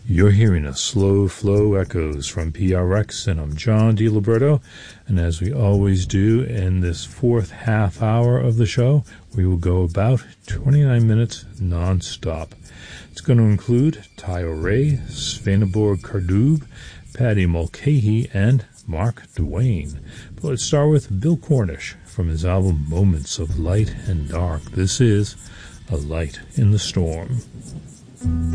You're hearing a Slow Flow Echoes from PRX, and I'm John DiLiberto. And as we always do in this fourth half hour of the show, we will go about 29 minutes non-stop. It's going to include Tayo Ray, Svanborg Kardub, Paddy Mulcahy, and Mark Duane. But let's start with Bill Cornish from his album Moments of Light and Dark. This is A Light in the Storm.